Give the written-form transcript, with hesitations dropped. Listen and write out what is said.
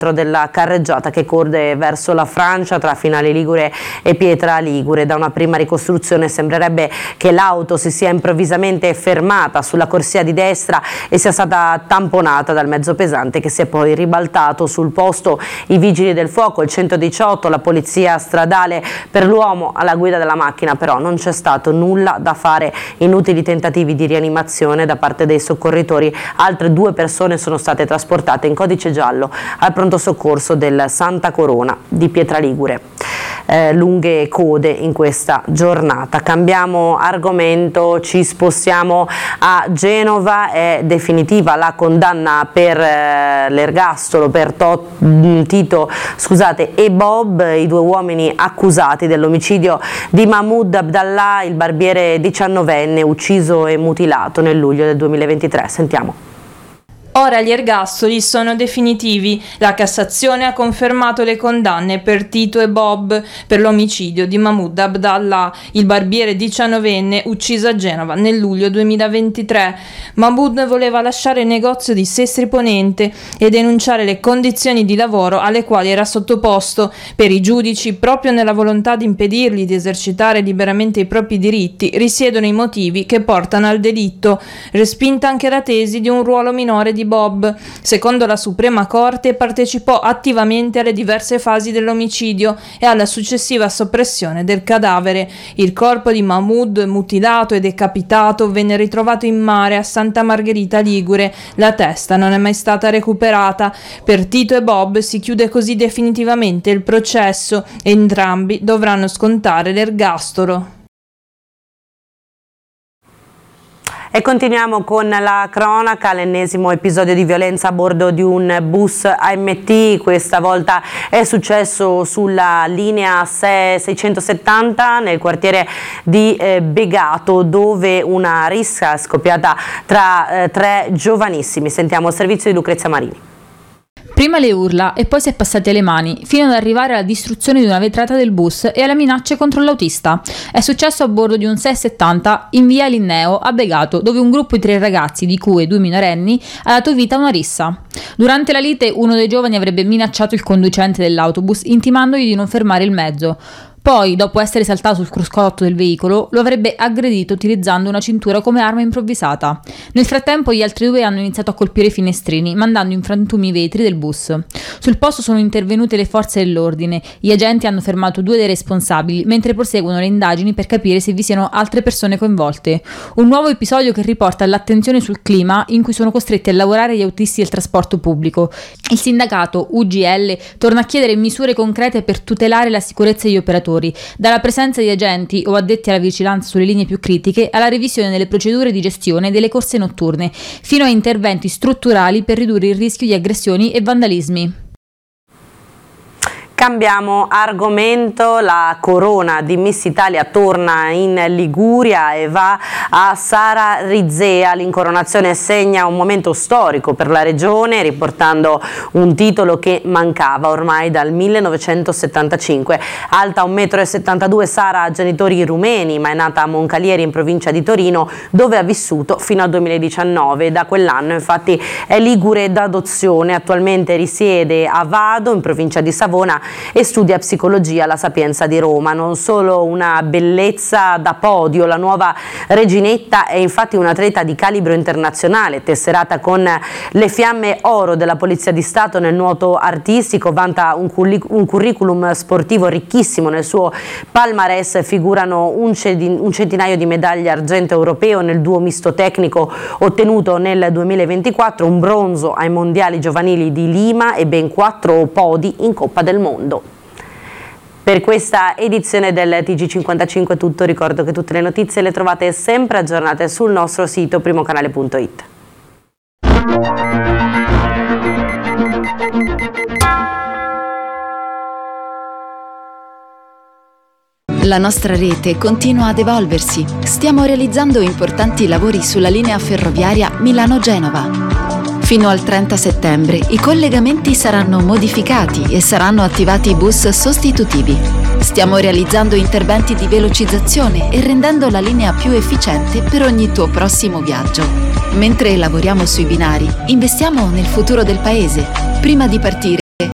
della carreggiata che corre verso la Francia tra Finale Ligure e Pietra Ligure. Da una prima ricostruzione sembrerebbe che l'auto si sia improvvisamente fermata sulla corsia di destra e sia stata tamponata dal mezzo pesante che si è poi ribaltato. Sul posto i vigili del fuoco, il 118, la polizia stradale. Per l'uomo alla guida della macchina però non c'è stato nulla da fare, inutili tentativi di rianimazione da parte dei soccorritori. Altre 2 persone sono state trasportate in codice giallo al pronto soccorso del Santa Corona di Pietra Ligure. Lunghe code in questa giornata. Cambiamo argomento, ci spostiamo a Genova. È definitiva la condanna per l'ergastolo per Tito e Bob, i 2 uomini accusati dell'omicidio di Mahmoud Abdallah, il barbiere 19enne ucciso e mutilato nel luglio del 2023. Sentiamo. Ora gli ergastoli sono definitivi. La Cassazione ha confermato le condanne per Tito e Bob per l'omicidio di Mahmoud Abdallah, il barbiere 19enne ucciso a Genova nel luglio 2023. Mahmoud voleva lasciare il negozio di Sestri Ponente e denunciare le condizioni di lavoro alle quali era sottoposto. Per i giudici, proprio nella volontà di impedirgli di esercitare liberamente i propri diritti, risiedono i motivi che portano al delitto. Respinta anche la tesi di un ruolo minore di Bob. Secondo la Suprema Corte partecipò attivamente alle diverse fasi dell'omicidio e alla successiva soppressione del cadavere. Il corpo di Mahmoud, mutilato e decapitato, venne ritrovato in mare a Santa Margherita Ligure. La testa non è mai stata recuperata. Per Tito e Bob si chiude così definitivamente il processo e entrambi dovranno scontare l'ergastolo. E continuiamo con la cronaca, l'ennesimo episodio di violenza a bordo di un bus AMT. Questa volta è successo sulla linea 670 nel quartiere di Begato, dove una rissa è scoppiata tra 3 giovanissimi. Sentiamo il servizio di Lucrezia Marini. Prima le urla e poi si è passati alle mani, fino ad arrivare alla distruzione di una vetrata del bus e alle minacce contro l'autista. È successo a bordo di un 670 in via Linneo a Begato, dove un gruppo di 3 ragazzi, di cui 2 minorenni, ha dato vita a una rissa. Durante la lite uno dei giovani avrebbe minacciato il conducente dell'autobus, intimandogli di non fermare il mezzo. Poi, dopo essere saltato sul cruscotto del veicolo, lo avrebbe aggredito utilizzando una cintura come arma improvvisata. Nel frattempo gli altri 2 hanno iniziato a colpire i finestrini, mandando in frantumi i vetri del bus. Sul posto sono intervenute le forze dell'ordine. Gli agenti hanno fermato 2 dei responsabili, mentre proseguono le indagini per capire se vi siano altre persone coinvolte. Un nuovo episodio che riporta l'attenzione sul clima in cui sono costretti a lavorare gli autisti del trasporto pubblico. Il sindacato UGL torna a chiedere misure concrete per tutelare la sicurezza degli operatori, dalla presenza di agenti o addetti alla vigilanza sulle linee più critiche alla revisione delle procedure di gestione delle corse notturne, fino a interventi strutturali per ridurre il rischio di aggressioni e vandalismi. Cambiamo argomento, la corona di Miss Italia torna in Liguria e va a Sara Rizea. L'incoronazione segna un momento storico per la regione, riportando un titolo che mancava ormai dal 1975. Alta 1,72 m, Sara ha genitori rumeni, ma è nata a Moncalieri in provincia di Torino, dove ha vissuto fino al 2019. Da quell'anno infatti è ligure d'adozione, attualmente risiede a Vado in provincia di Savona e studia psicologia alla Sapienza di Roma. Non solo una bellezza da podio, la nuova reginetta è infatti un'atleta di calibro internazionale, tesserata con le fiamme oro della Polizia di Stato nel nuoto artistico, vanta un curriculum sportivo ricchissimo. Nel suo palmarès figurano un centinaio di medaglie argento europeo nel duo misto tecnico ottenuto nel 2024, un bronzo ai mondiali giovanili di Lima e ben 4 podi in Coppa del Mondo. Per questa edizione del TG55 è tutto. Ricordo che tutte le notizie le trovate sempre aggiornate sul nostro sito primocanale.it. La nostra rete continua ad evolversi. Stiamo realizzando importanti lavori sulla linea ferroviaria Milano-Genova. Fino al 30 settembre i collegamenti saranno modificati e saranno attivati bus sostitutivi. Stiamo realizzando interventi di velocizzazione e rendendo la linea più efficiente per ogni tuo prossimo viaggio. Mentre lavoriamo sui binari, investiamo nel futuro del paese. Prima di partire